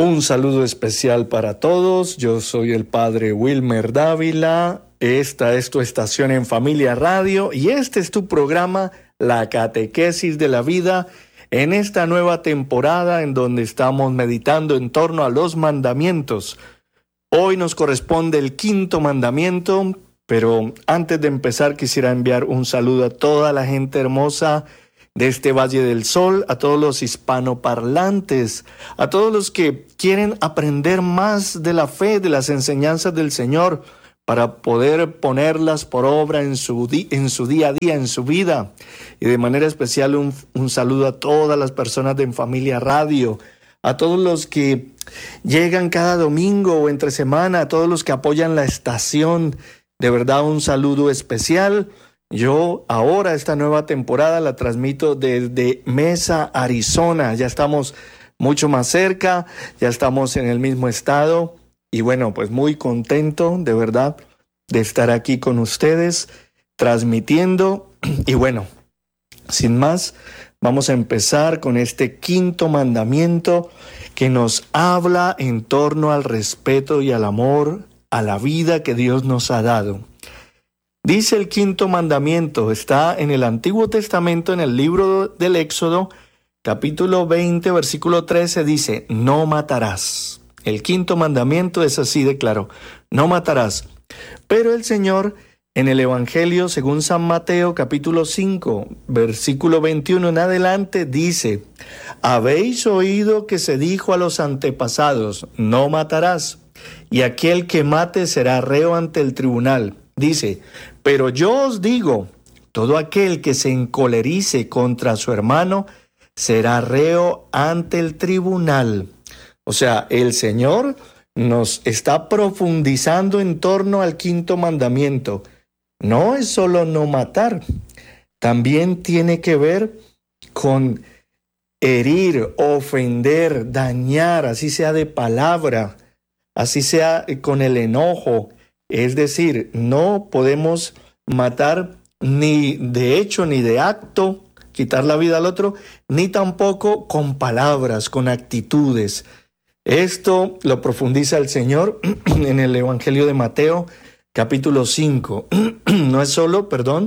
Un saludo especial para todos. Yo soy el padre Wilmer Dávila. Esta es tu estación en Familia Radio y este es tu programa, La Catequesis de la Vida, en esta nueva temporada en donde estamos meditando en torno a los mandamientos. Hoy nos corresponde el quinto mandamiento, pero antes de empezar quisiera enviar un saludo a toda la gente hermosa de este Valle del Sol, a todos los hispanoparlantes, a todos los que quieren aprender más de la fe, de las enseñanzas del Señor, para poder ponerlas por obra en su día a día, en su vida. Y de manera especial un saludo a todas las personas de En Familia Radio, a todos los que llegan cada domingo o entre semana, a todos los que apoyan la estación. De verdad, un saludo especial. Yo ahora esta nueva temporada la transmito desde Mesa, Arizona. Ya estamos mucho más cerca, ya estamos en el mismo estado. Y bueno, pues muy contento de verdad de estar aquí con ustedes transmitiendo. Y bueno, sin más, vamos a empezar con este quinto mandamiento que nos habla en torno al respeto y al amor a la vida que Dios nos ha dado. Dice el quinto mandamiento, está en el Antiguo Testamento, en el libro del Éxodo, capítulo 20, versículo 13, dice, no matarás. El quinto mandamiento es así de claro, no matarás. Pero el Señor, en el Evangelio según San Mateo, capítulo 5, versículo 21 en adelante, dice, habéis oído que se dijo a los antepasados, no matarás, y aquel que mate será reo ante el tribunal. Dice, pero yo os digo, todo aquel que se encolerice contra su hermano será reo ante el tribunal. O sea, el Señor nos está profundizando en torno al quinto mandamiento. No es solo no matar, también tiene que ver con herir, ofender, dañar, así sea de palabra, así sea con el enojo. Es decir, no podemos matar ni de hecho ni de acto, quitar la vida al otro, ni tampoco con palabras, con actitudes. Esto lo profundiza el Señor en el Evangelio de Mateo, capítulo 5. No es solo,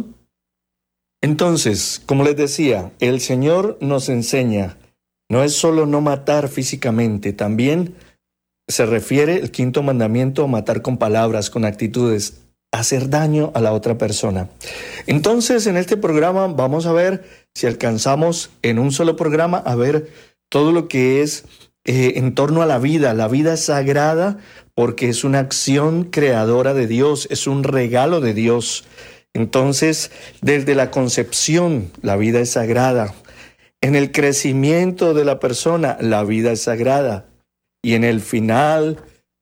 Entonces, como les decía, el Señor nos enseña, no es solo no matar físicamente, también se refiere el quinto mandamiento a matar con palabras, con actitudes, hacer daño a la otra persona. Entonces, en este programa vamos a ver si alcanzamos en un solo programa a ver todo lo que es en torno a la vida. La vida es sagrada porque es una acción creadora de Dios, es un regalo de Dios. Entonces, desde la concepción, la vida es sagrada. En el crecimiento de la persona, la vida es sagrada. Y en el final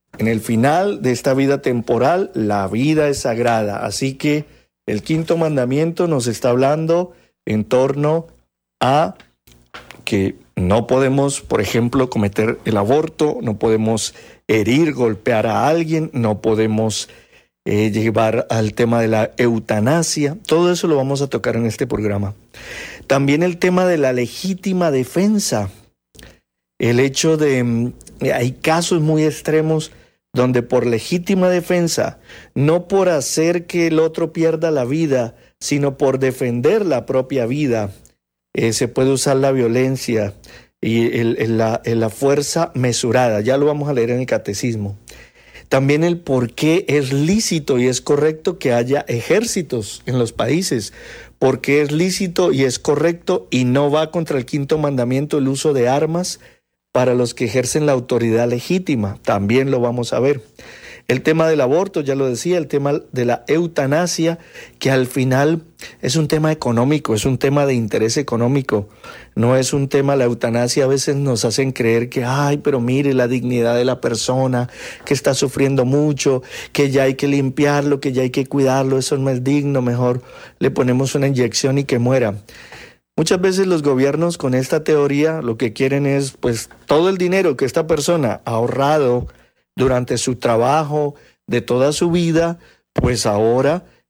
de esta vida temporal, la vida es sagrada. Así que el quinto mandamiento nos está hablando en torno a que no podemos, por ejemplo, cometer el aborto, no podemos herir, golpear a alguien, no podemos llevar al tema de la eutanasia. Todo eso lo vamos a tocar en este programa. También el tema de la legítima defensa. El hecho de, hay casos muy extremos donde por legítima defensa, no por hacer que el otro pierda la vida, sino por defender la propia vida, se puede usar la violencia y la fuerza mesurada. Ya lo vamos a leer en el catecismo. También el por qué es lícito y es correcto que haya ejércitos en los países. Por qué es lícito y es correcto y no va contra el quinto mandamiento el uso de armas para los que ejercen la autoridad legítima. También lo vamos a ver. El tema del aborto, ya lo decía, el tema de la eutanasia, que al final es un tema económico, es un tema de interés económico. No es un tema, la eutanasia a veces nos hacen creer que, pero mire la dignidad de la persona, que está sufriendo mucho, que ya hay que limpiarlo, que ya hay que cuidarlo, eso no es digno, mejor le ponemos una inyección y que muera. Muchas veces los gobiernos con esta teoría lo que quieren es, pues, todo el dinero que esta persona ha ahorrado durante su trabajo de toda su vida, pues ahora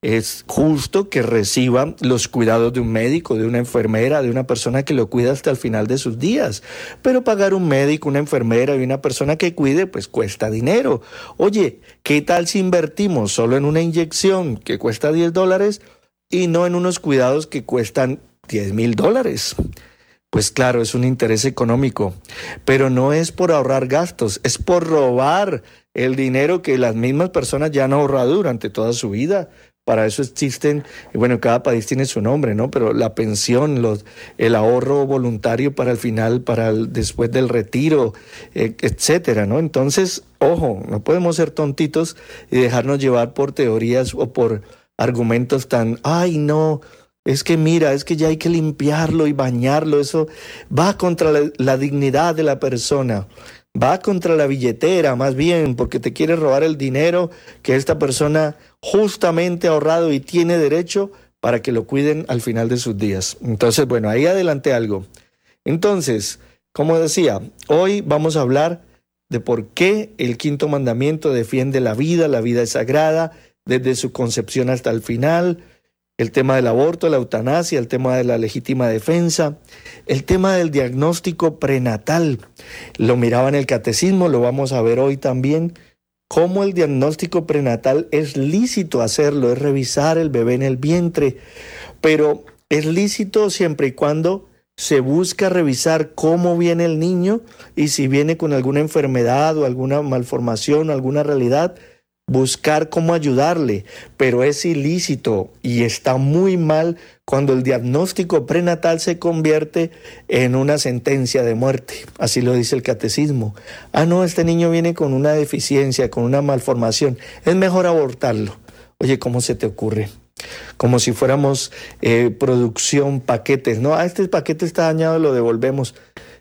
es justo que reciba los cuidados de un médico, de una enfermera, de una persona que lo cuida hasta el final de sus días. Pero pagar un médico, una enfermera y una persona que cuide, pues cuesta dinero. Oye, ¿qué tal si invertimos solo en una inyección que cuesta $10 y no en unos cuidados que cuestan $10,000? Pues claro, es un interés económico, pero no es por ahorrar gastos, es por robar el dinero que las mismas personas ya han ahorrado durante toda su vida. Para eso existen, y bueno, cada país tiene su nombre, ¿no? Pero la pensión, el ahorro voluntario para el final, después del retiro, etcétera, ¿no? Entonces, ojo, no podemos ser tontitos y dejarnos llevar por teorías o por argumentos tan, ay, no, es que mira, es que ya hay que limpiarlo y bañarlo, eso va contra la dignidad de la persona. Va contra la billetera, más bien, porque te quiere robar el dinero que esta persona justamente ha ahorrado y tiene derecho para que lo cuiden al final de sus días. Entonces, bueno, ahí adelanté algo. Entonces, como decía, hoy vamos a hablar de por qué el quinto mandamiento defiende la vida es sagrada, desde su concepción hasta el final. El tema del aborto, la eutanasia, el tema de la legítima defensa, el tema del diagnóstico prenatal. Lo miraba en el catecismo, lo vamos a ver hoy también. Cómo el diagnóstico prenatal es lícito hacerlo, es revisar el bebé en el vientre, pero es lícito siempre y cuando se busca revisar cómo viene el niño y si viene con alguna enfermedad o alguna malformación o alguna realidad, buscar cómo ayudarle, pero es ilícito y está muy mal cuando el diagnóstico prenatal se convierte en una sentencia de muerte. Así lo dice el catecismo. Ah, no, este niño viene con una deficiencia, con una malformación. Es mejor abortarlo. Oye, ¿cómo se te ocurre? Como si fuéramos producción, paquetes. No, este paquete está dañado, lo devolvemos.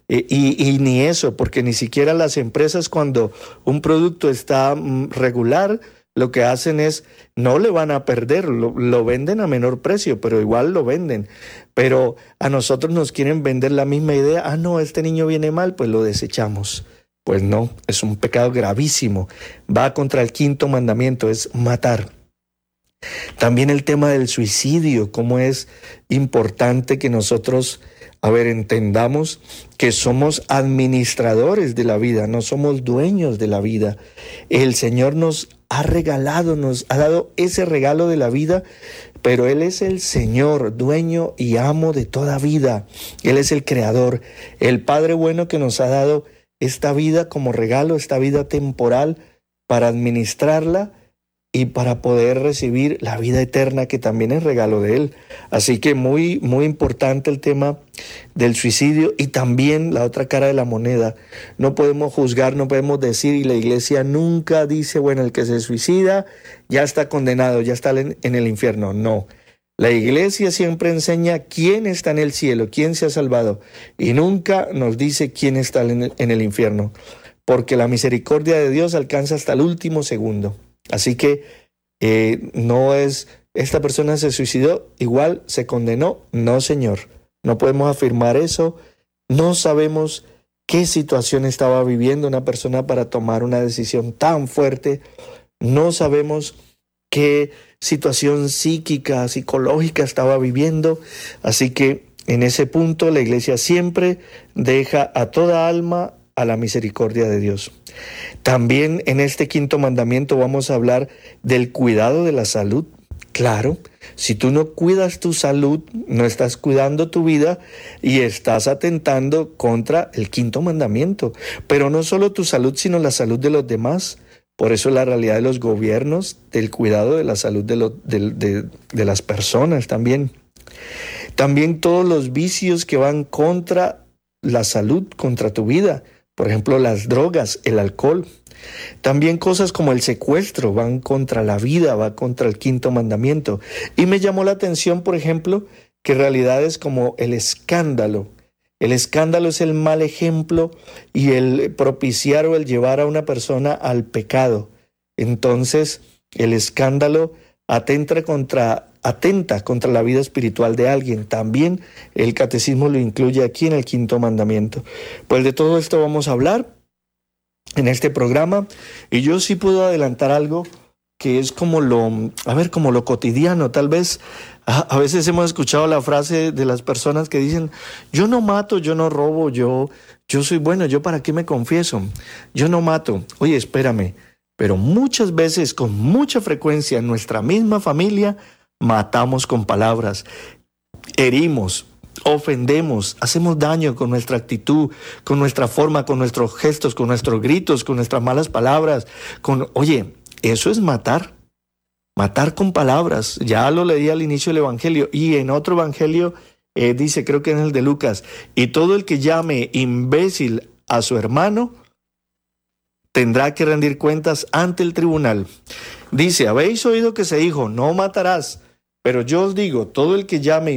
Y ni eso, porque ni siquiera las empresas cuando un producto está regular, lo que hacen es, no le van a perder, lo venden a menor precio, pero igual lo venden. Pero a nosotros nos quieren vender la misma idea, ah no, este niño viene mal, pues lo desechamos. Pues no, es un pecado gravísimo, va contra el quinto mandamiento, es matar. También el tema del suicidio, cómo es importante que nosotros entendamos que somos administradores de la vida, no somos dueños de la vida. El Señor nos ha regalado, nos ha dado ese regalo de la vida, pero Él es el Señor, dueño y amo de toda vida. Él es el Creador, el Padre bueno que nos ha dado esta vida como regalo, esta vida temporal para administrarla y para poder recibir la vida eterna que también es regalo de Él. Así que muy, muy importante el tema del suicidio y también la otra cara de la moneda. No podemos juzgar, no podemos decir, y la iglesia nunca dice, bueno, el que se suicida ya está condenado, ya está en el infierno. No, la iglesia siempre enseña quién está en el cielo, quién se ha salvado, y nunca nos dice quién está en el infierno, porque la misericordia de Dios alcanza hasta el último segundo. Así que no es, esta persona se suicidó, igual se condenó. No, Señor, no podemos afirmar eso. No sabemos qué situación estaba viviendo una persona para tomar una decisión tan fuerte. No sabemos qué situación psíquica, psicológica estaba viviendo. Así que en ese punto la iglesia siempre deja a toda alma a la misericordia de Dios. También en este quinto mandamiento vamos a hablar del cuidado de la salud. Claro, si tú no cuidas tu salud, no estás cuidando tu vida y estás atentando contra el quinto mandamiento. Pero no solo tu salud, sino la salud de los demás. Por eso la realidad de los gobiernos, del cuidado de la salud de las personas también. También todos los vicios que van contra la salud, contra tu vida. Por ejemplo, las drogas, el alcohol. También cosas como el secuestro van contra la vida, va contra el quinto mandamiento. Y me llamó la atención, por ejemplo, que realidades como el escándalo. El escándalo es el mal ejemplo y el propiciar o el llevar a una persona al pecado. Entonces, el escándalo atenta contra la vida espiritual de alguien. También el catecismo lo incluye aquí en el quinto mandamiento. Pues de todo esto vamos a hablar en este programa y yo sí puedo adelantar algo que es como como lo cotidiano. Tal vez a veces hemos escuchado la frase de las personas que dicen, yo no mato, yo no robo, yo soy bueno, yo para qué me confieso, yo no mato. Oye, espérame, pero muchas veces, con mucha frecuencia en nuestra misma familia, matamos con palabras, herimos, ofendemos, hacemos daño con nuestra actitud, con nuestra forma, con nuestros gestos, con nuestros gritos, con nuestras malas palabras. Oye, eso es matar. Matar con palabras. Ya lo leí al inicio del Evangelio. Y en otro Evangelio dice, creo que en el de Lucas, y todo el que llame imbécil a su hermano tendrá que rendir cuentas ante el tribunal. Dice, habéis oído que se dijo, no matarás, pero yo os digo, todo el que llame